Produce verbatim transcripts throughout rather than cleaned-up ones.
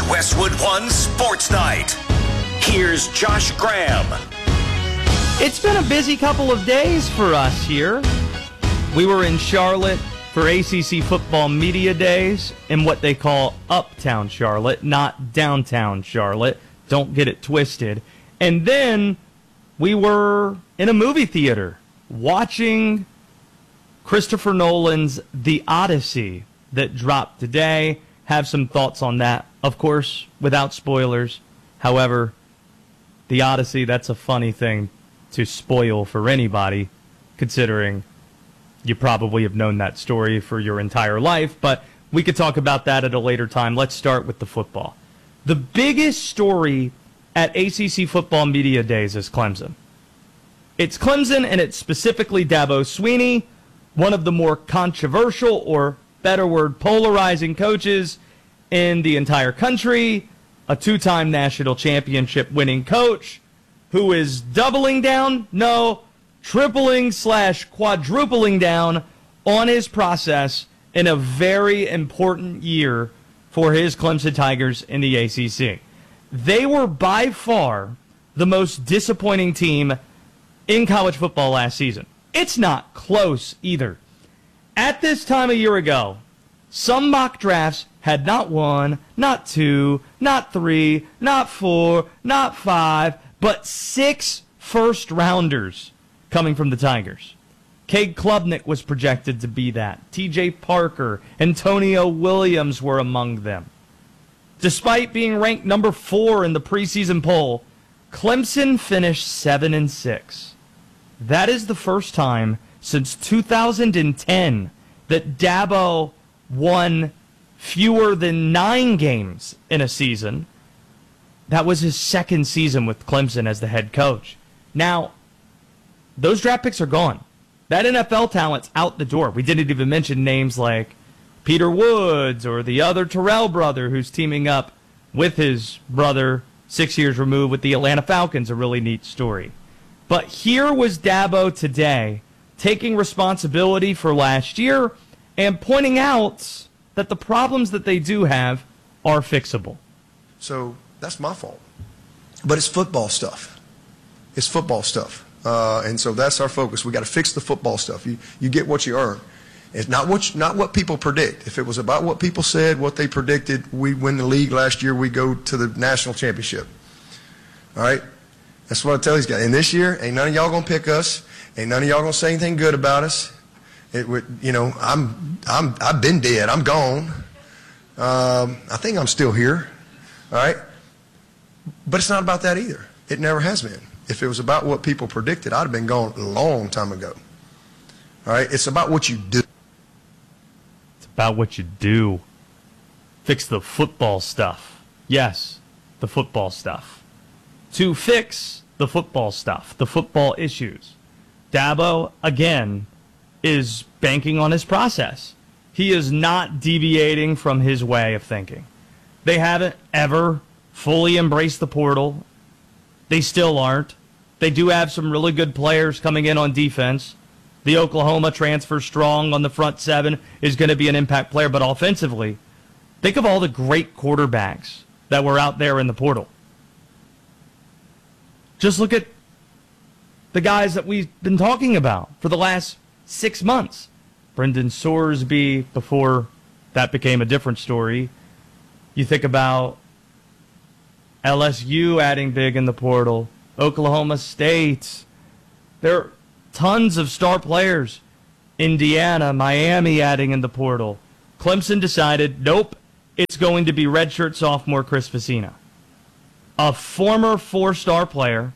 Westwood One Sports Night. Here's Josh Graham. It's been a busy couple of days for us here. We were in Charlotte for A C C Football Media Days in what they call Uptown Charlotte, not downtown Charlotte. Don't get it twisted. And then we were in a movie theater watching Christopher Nolan's The Odyssey that dropped today. Have some thoughts on that, of course, without spoilers. However, The Odyssey, that's a funny thing to spoil for anybody, considering you probably have known that story for your entire life, but we could talk about that at a later time. Let's start with the football. The biggest story at A C C Football Media Days is Clemson. It's Clemson, and it's specifically Dabo Swinney, one of the more controversial, or better word, polarizing coaches in the entire country, a two-time national championship winning coach who is doubling down, no, tripling slash quadrupling down on his process in a very important year for his Clemson Tigers in the A C C. They were by far the most disappointing team in college football last season. It's not close either. At this time a year ago, some mock drafts had not one, not two, not three, not four, not five, but six first-rounders coming from the Tigers. Cade Klubnik was projected to be that. T J Parker, Antonio Williams were among them. Despite being ranked number four in the preseason poll, Clemson finished seven and six. That is the first time since two thousand ten that Dabo won fewer than nine games in a season. That was his second season with Clemson as the head coach. Now, those draft picks are gone. That N F L talent's out the door. We didn't even mention names like Peter Woods or the other Terrell brother who's teaming up with his brother six years removed with the Atlanta Falcons, a really neat story. But here was Dabo today taking responsibility for last year and pointing out that the problems that they do have are fixable. So that's my fault. But it's football stuff. It's football stuff. Uh, and so that's our focus. We got to fix the football stuff. You you get what you earn. It's not what you, not what people predict. If it was about what people said, what they predicted, we win the league last year. We go to the national championship. All right, that's what I tell these guys. And this year, ain't none of y'all gonna pick us. Ain't none of y'all gonna say anything good about us. It would, you know, I'm I'm I've been dead. I'm gone. Um, I think I'm still here. All right, but it's not about that either. It never has been. If it was about what people predicted, I'd have been gone a long time ago. All right? It's about what you do. It's about what you do. Fix the football stuff. Yes, the football stuff. To fix the football stuff, the football issues, Dabo, again, is banking on his process. He is not deviating from his way of thinking. They haven't ever fully embraced the portal. They still aren't. They do have some really good players coming in on defense. The Oklahoma transfer strong on the front seven is going to be an impact player, but offensively, think of all the great quarterbacks that were out there in the portal. Just look at the guys that we've been talking about for the last six months. Brendan Sorsby, before that became a different story. You think about L S U adding big in the portal, Oklahoma State. There are tons of star players. Indiana, Miami adding in the portal. Clemson decided, nope, it's going to be redshirt sophomore Chris Facina, a former four-star player.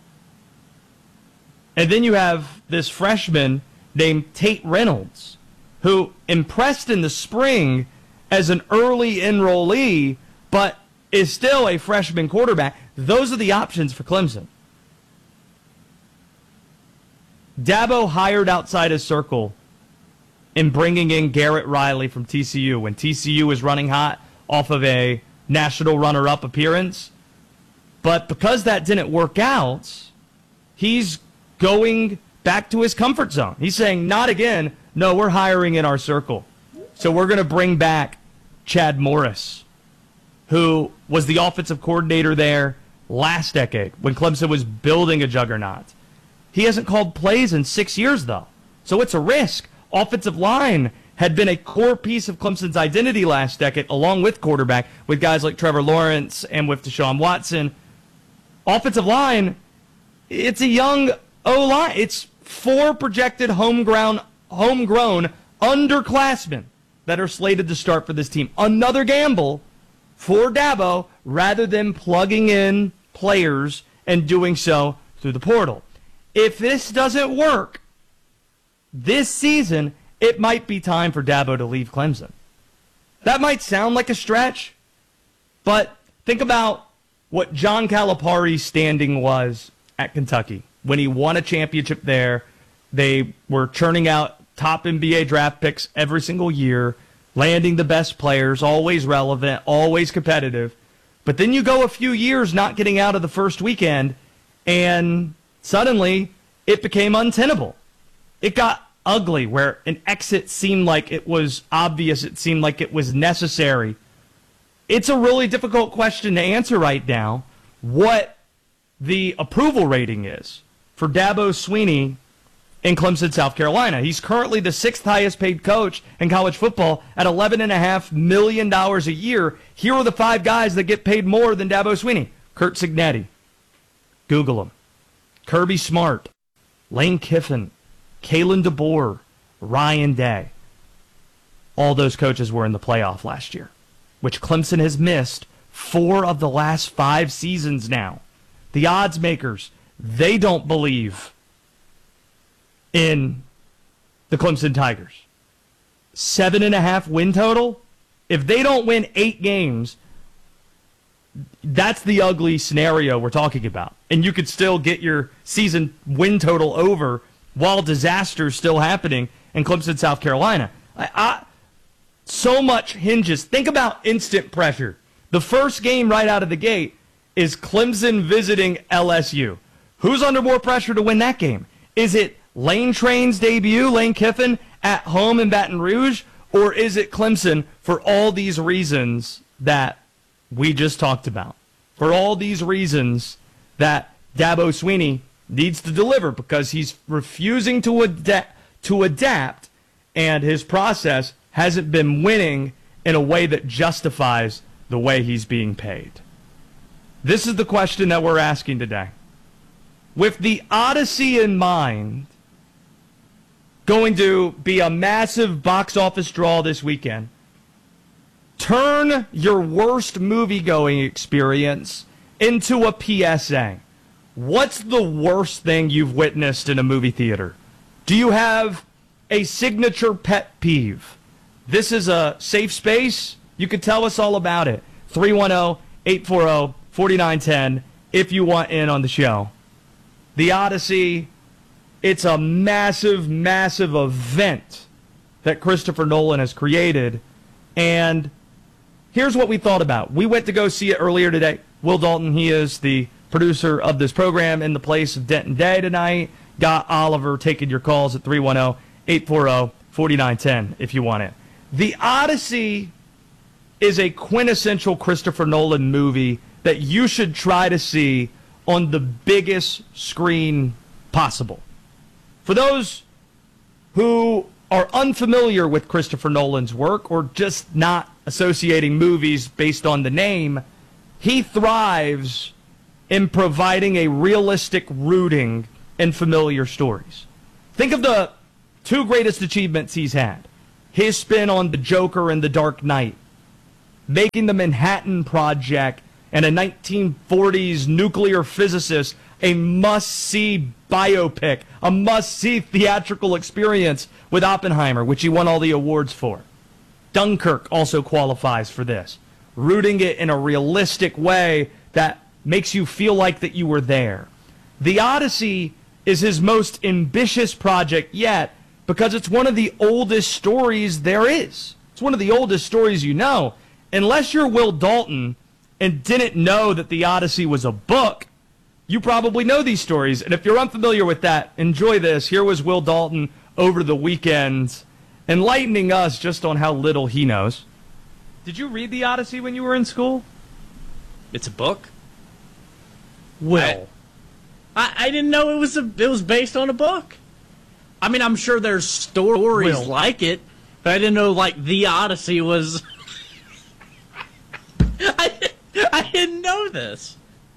And then you have this freshman named Tate Reynolds, who impressed in the spring as an early enrollee, but is still a freshman quarterback. Those are the options for Clemson. Dabo hired outside his circle in bringing in Garrett Riley from T C U when T C U was running hot off of a national runner-up appearance. But because that didn't work out, he's going back to his comfort zone. He's saying, not again. No, we're hiring in our circle. So we're going to bring back Chad Morris, who was the offensive coordinator there last decade when Clemson was building a juggernaut. He hasn't called plays in six years, though. So it's a risk. Offensive line had been a core piece of Clemson's identity last decade, along with quarterback, with guys like Trevor Lawrence and with Deshaun Watson. Offensive line, it's a young O-line. It's four projected homegrown, homegrown underclassmen that are slated to start for this team. Another gamble for Dabo rather than plugging in players and doing so through the portal. If this doesn't work this season, it might be time for Dabo to leave Clemson. That might sound like a stretch, but think about what John Calipari's standing was at Kentucky. When he won a championship there, they were churning out top N B A draft picks every single year, landing the best players, always relevant, always competitive. But then you go a few years not getting out of the first weekend, and suddenly it became untenable. It got ugly where an exit seemed like it was obvious. It seemed like it was necessary. It's a really difficult question to answer right now what the approval rating is for Dabo Swinney in Clemson, South Carolina. He's currently the sixth highest paid coach in college football at eleven point five million dollars a year. Here are the five guys that get paid more than Dabo Swinney. Curt Cignetti. Google him. Kirby Smart. Lane Kiffin. Kalen DeBoer. Ryan Day. All those coaches were in the playoff last year, which Clemson has missed four of the last five seasons now. The odds makers, they don't believe in the Clemson Tigers. Seven and a half win total. If they don't win eight games, that's the ugly scenario we're talking about. And you could still get your season win total over while disaster's still happening in Clemson, South Carolina. I, I, so much hinges. Think about instant pressure. The first game right out of the gate is Clemson visiting L S U. Who's under more pressure to win that game? Is it Lane Train's debut, Lane Kiffin, at home in Baton Rouge? Or is it Clemson for all these reasons that we just talked about? For all these reasons that Dabo Swinney needs to deliver because he's refusing to adapt, to adapt, and his process hasn't been winning in a way that justifies the way he's being paid. This is the question that we're asking today. With the Odyssey in mind, going to be a massive box office draw this weekend, turn your worst movie-going experience into a P S A. What's the worst thing you've witnessed in a movie theater? Do you have a signature pet peeve? This is a safe space. You can tell us all about it. three one zero, eight four zero, four nine one zero if you want in on the show. The Odyssey, it's a massive, massive event that Christopher Nolan has created. And here's what we thought about. We went to go see it earlier today. Will Dalton, he is the producer of this program in the place of Denton Day tonight. Got Oliver taking your calls at three one zero, eight four zero, four nine one zero if you want it. The Odyssey is a quintessential Christopher Nolan movie that you should try to see on the biggest screen possible. For those who are unfamiliar with Christopher Nolan's work or just not associating movies based on the name, he thrives in providing a realistic rooting in familiar stories. Think of the two greatest achievements he's had. His spin on the Joker and the Dark Knight, making the Manhattan Project and a nineteen forties nuclear physicist a must-see biopic, a must-see theatrical experience with Oppenheimer, which he won all the awards for. Dunkirk also qualifies for this, rooting it in a realistic way that makes you feel like that you were there. The Odyssey is his most ambitious project yet because it's one of the oldest stories there is. It's one of the oldest stories you know. Unless you're Will Dalton and didn't know that The Odyssey was a book, you probably know these stories. And if you're unfamiliar with that, enjoy this. Here was Will Dalton over the weekend enlightening us just on how little he knows. Did you read The Odyssey when you were in school? It's a book? Will. I, I didn't know it was a, it was based on a book. I mean, I'm sure there's stories Will. like it, but I didn't know, like, The Odyssey was... I, I didn't know this.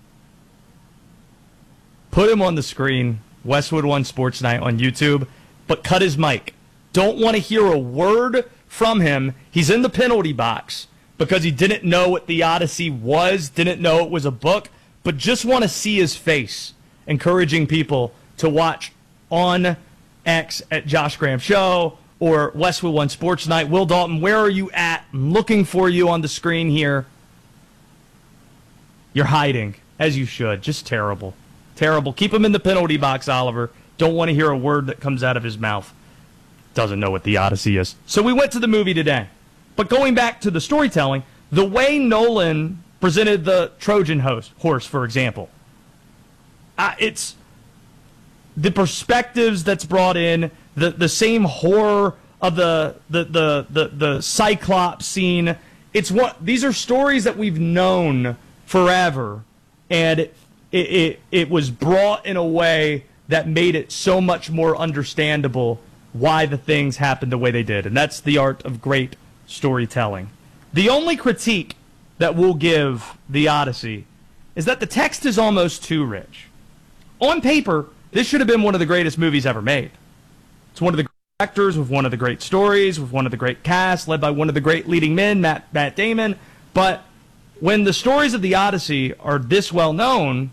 Put him on the screen, Westwood One Sports Night on YouTube, but cut his mic. Don't want to hear a word from him. He's in the penalty box because he didn't know what The Odyssey was, didn't know it was a book, but just want to see his face, encouraging people to watch on X at Josh Graham Show or Westwood One Sports Night. Will Dalton, where are you at? I'm looking for you on the screen here. You're hiding, as you should. Just terrible. Terrible. Keep him in the penalty box, Oliver. Don't want to hear a word that comes out of his mouth. Doesn't know what The Odyssey is. So we went to the movie today. But going back to the storytelling, the way Nolan presented the Trojan host, horse, for example, uh, it's the perspectives that's brought in, the, the same horror of the the, the, the the Cyclops scene. It's what these are stories that we've known forever, and it, it, it, it was brought in a way that made it so much more understandable why the things happened the way they did. And that's the art of great storytelling. The only critique that we'll give The Odyssey is that the text is almost too rich. On paper, this should have been one of the greatest movies ever made. It's one of the great actors with one of the great stories, with one of the great casts, led by one of the great leading men, Matt, Matt Damon. But when the stories of The Odyssey are this well known,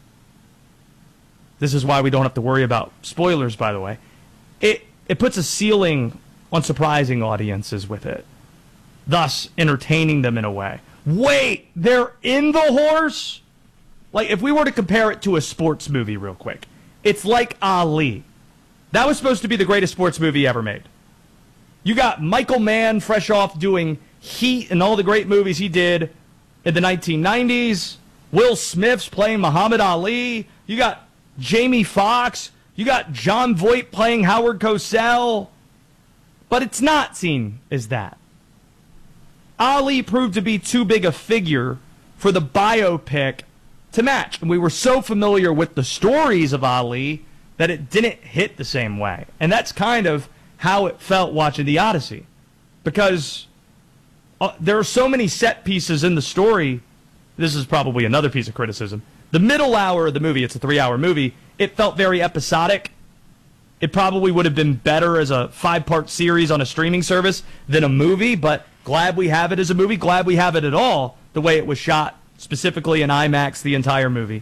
this is why we don't have to worry about spoilers, by the way, it, it puts a ceiling on surprising audiences with it, thus entertaining them in a way. Wait, they're in the horse? Like, if we were to compare it to a sports movie real quick, it's like Ali. That was supposed to be the greatest sports movie ever made. You got Michael Mann fresh off doing Heat and all the great movies he did in the nineteen nineties. Will Smith's playing Muhammad Ali. You got Jamie Foxx. You got John Voight playing Howard Cosell. But it's not seen as that. Ali proved to be too big a figure for the biopic to match. And we were so familiar with the stories of Ali that it didn't hit the same way. And that's kind of how it felt watching The Odyssey. Because uh, there are so many set pieces in the story. This is probably another piece of criticism. The middle hour of the movie, it's a three-hour movie, it felt very episodic. It probably would have been better as a five-part series on a streaming service than a movie, but glad we have it as a movie. Glad we have it at all, the way it was shot, specifically in IMAX, the entire movie.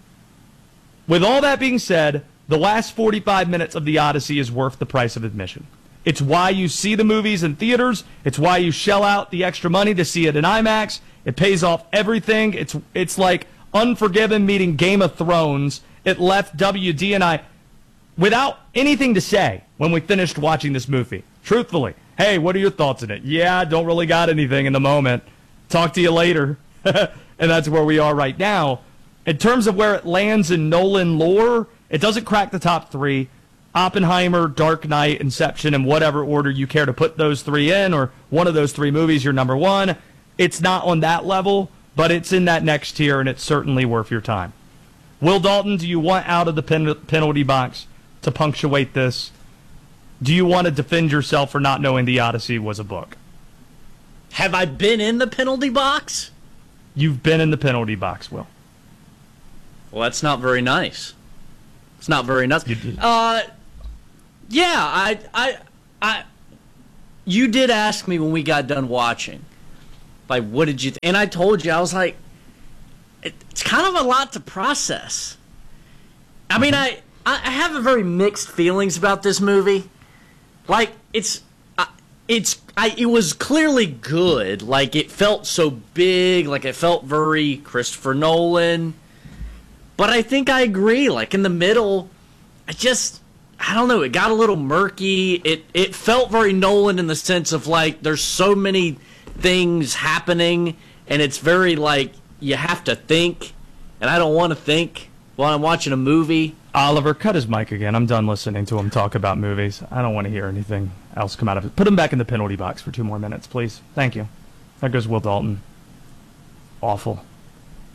With all that being said, the last forty-five minutes of The Odyssey is worth the price of admission. It's why you see the movies in theaters. It's why you shell out the extra money to see it in IMAX. It pays off everything. It's it's like Unforgiven meeting Game of Thrones. It left W D and I without anything to say when we finished watching this movie. Truthfully, hey, what are your thoughts on it? Yeah, don't really got anything in the moment. Talk to you later. And that's where we are right now. In terms of where it lands in Nolan lore, it doesn't crack the top three. Oppenheimer, Dark Knight, Inception, in whatever order you care to put those three in, or one of those three movies, you're number one. It's not on that level, but it's in that next tier, and it's certainly worth your time. Will Dalton, do you want out of the pen- penalty box to punctuate this? Do you want to defend yourself for not knowing The Odyssey was a book? Have I been in the penalty box? You've been in the penalty box, Will. Well, that's not very nice. It's not very nice. You did. Uh, yeah, I, I, I. You did ask me when we got done watching, like, what did you? Th-? And I told you, I was like, it, it's kind of a lot to process. I mean, I, I have a very mixed feelings about this movie. Like, it's, it's, I, it was clearly good. Like, it felt so big. Like, it felt very Christopher Nolan. But I think I agree. Like, in the middle, I just, I don't know, it got a little murky. It it felt very Nolan in the sense of, like, there's so many things happening, and it's very, like, you have to think, and I don't want to think while I'm watching a movie. Oliver, cut his mic again. I'm done listening to him talk about movies. I don't want to hear anything else come out of it. Put him back in the penalty box for two more minutes, please. Thank you. There goes Will Dalton. Awful.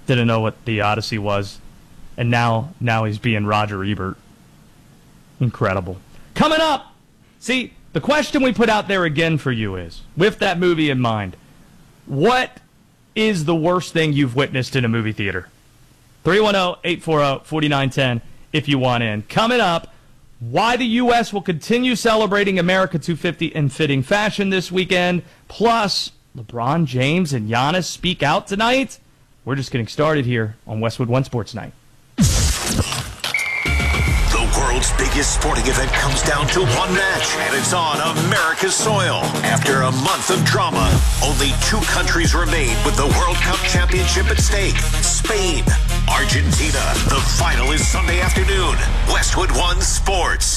didn't know what the Odyssey was, and now now he's being Roger Ebert. Incredible. Coming up, see, the question we put out there again for you is, with that movie in mind, what is the worst thing you've witnessed in a movie theater? three one zero, eight four zero, four nine one zero if you want in. Coming up, why the U S will continue celebrating America two fifty in fitting fashion this weekend. Plus, LeBron James and Giannis speak out tonight. We're just getting started here on Westwood One Sports Night. The world's biggest sporting event comes down to one match, and it's on America's soil. After a month of drama, only two countries remain with the World Cup championship at stake. Spain, Argentina. The final is Sunday afternoon. Westwood One Sports.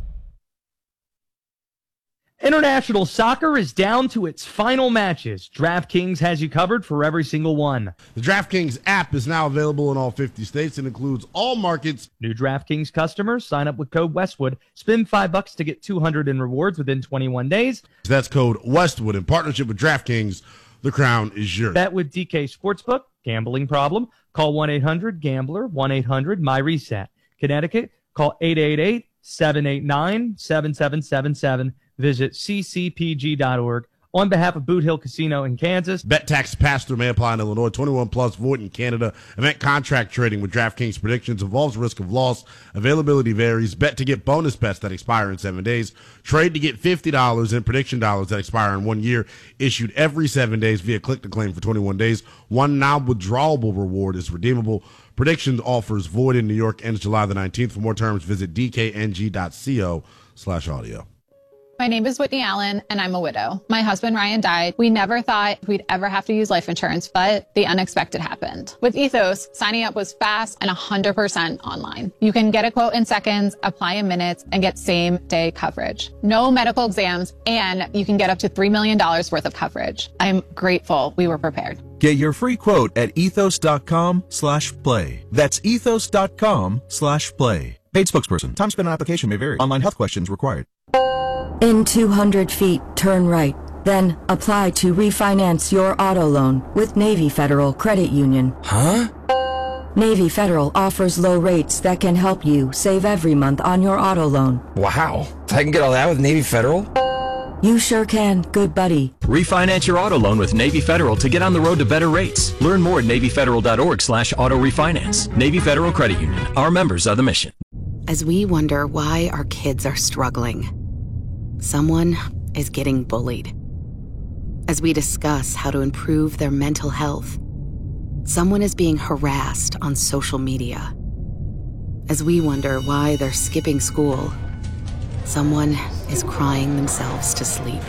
International soccer is down to its final matches. DraftKings has you covered for every single one. The DraftKings app is now available in all fifty states and includes all markets. New DraftKings customers sign up with code Westwood. Spend five bucks to get two hundred in rewards within twenty-one days. That's code Westwood in partnership with DraftKings. The crown is yours. Bet with D K Sportsbook. Gambling problem? Call one eight hundred gambler, one eight hundred my reset. Connecticut, call eight eight eight, seven eight nine, seven seven seven seven. Visit c c p g dot org. On behalf of Boot Hill Casino in Kansas. Bet tax pass-through may apply in Illinois. twenty-one plus, void in Canada. Event contract trading with DraftKings predictions involves risk of loss. Availability varies. Bet to get bonus bets that expire in seven days. Trade to get fifty dollars in prediction dollars that expire in one year. Issued every seven days via click-to-claim for twenty-one days. One non-withdrawable reward is redeemable. Predictions offers void in New York ends July the nineteenth. For more terms, visit d k n g dot co slash audio. My name is Whitney Allen, and I'm a widow. My husband, Ryan, died. We never thought we'd ever have to use life insurance, but the unexpected happened. With Ethos, signing up was fast and one hundred percent online. You can get a quote in seconds, apply in minutes, and get same-day coverage. No medical exams, and you can get up to three million dollars worth of coverage. I'm grateful we were prepared. Get your free quote at ethos.com slash play. That's ethos.com slash play. Paid spokesperson. Time spent on application may vary. Online health questions required. In two hundred feet, turn right. Then apply to refinance your auto loan with Navy Federal Credit Union. Huh? Navy Federal offers low rates that can help you save every month on your auto loan. Wow. I can get all that with Navy Federal? You sure can, good buddy. Refinance your auto loan with Navy Federal to get on the road to better rates. Learn more at NavyFederal.org slash auto refinance. Navy Federal Credit Union. Our members are the mission. As we wonder why our kids are struggling, someone is getting bullied. As we discuss how to improve their mental health, someone is being harassed on social media. As we wonder why they're skipping school, someone is crying themselves to sleep.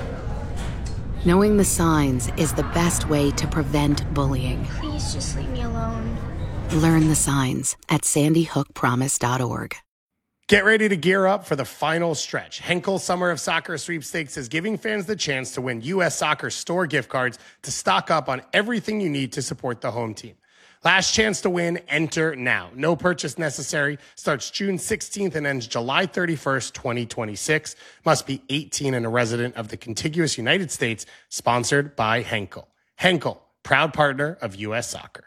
Knowing the signs is the best way to prevent bullying. Please just leave me alone. Learn the signs at sandy hook promise dot org. Get ready to gear up for the final stretch. Henkel Summer of Soccer Sweepstakes is giving fans the chance to win U S Soccer store gift cards to stock up on everything you need to support the home team. Last chance to win, enter now. No purchase necessary. Starts June sixteenth and ends July thirty-first, twenty twenty-six. Must be eighteen and a resident of the contiguous United States. Sponsored by Henkel. Henkel, proud partner of U S Soccer.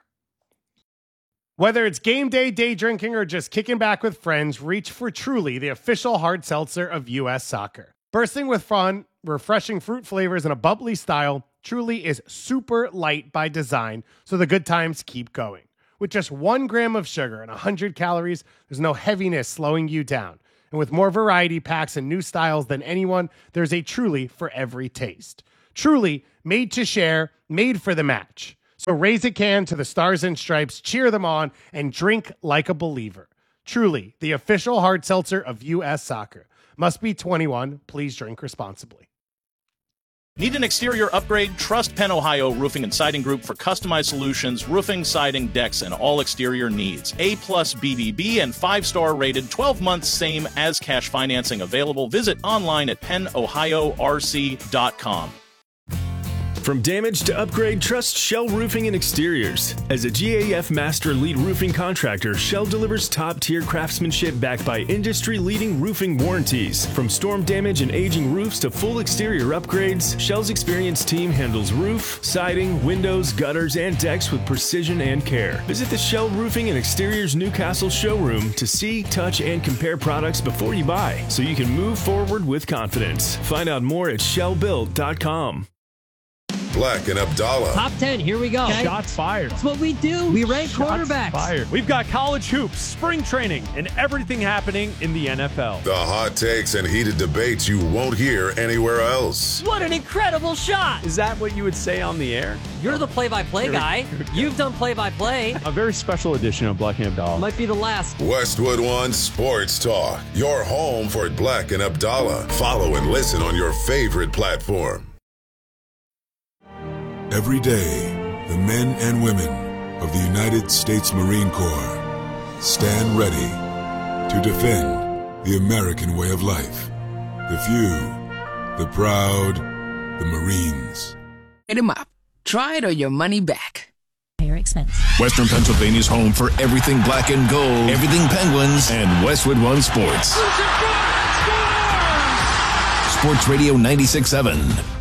Whether it's game day, day drinking, or just kicking back with friends, reach for Truly, the official hard seltzer of U S Soccer. Bursting with fun, refreshing fruit flavors, and a bubbly style, Truly is super light by design, so the good times keep going. With just one gram of sugar and one hundred calories, there's no heaviness slowing you down. And with more variety packs and new styles than anyone, there's a Truly for every taste. Truly, made to share, made for the match. So raise a can to the Stars and Stripes, cheer them on, and drink like a believer. Truly, the official hard seltzer of U S Soccer. Must be twenty-one. Please drink responsibly. Need an exterior upgrade? Trust Penn Ohio Roofing and Siding Group for customized solutions, roofing, siding, decks, and all exterior needs. A plus B B B and five-star rated, twelve months same as cash financing available. Visit online at penn ohio r c dot com. From damage to upgrade, trust Shell Roofing and Exteriors. As a G A F Master Elite roofing contractor, Shell delivers top-tier craftsmanship backed by industry-leading roofing warranties. From storm damage and aging roofs to full exterior upgrades, Shell's experienced team handles roof, siding, windows, gutters, and decks with precision and care. Visit the Shell Roofing and Exteriors Newcastle showroom to see, touch, and compare products before you buy, so you can move forward with confidence. Find out more at shell built dot com. Black and Abdallah. Top ten, here we go. Okay. Shots fired. That's what we do. We rank Shots quarterbacks. Fired. We've got college hoops, spring training, and everything happening in the N F L. The hot takes and heated debates you won't hear anywhere else. What an incredible shot. Is that what you would say on the air? You're the play-by-play guy. You've done play-by-play. A very special edition of Black and Abdallah. Might be the last. Westwood One Sports Talk. Your home for Black and Abdallah. Follow and listen on your favorite platform. Every day, the men and women of the United States Marine Corps stand ready to defend the American way of life. The few, the proud, the Marines. Hit 'em up. Try it or your money back. Higher expense. Western Pennsylvania's home for everything black and gold, everything Penguins, and Westwood One Sports. Sports Radio ninety-six point seven.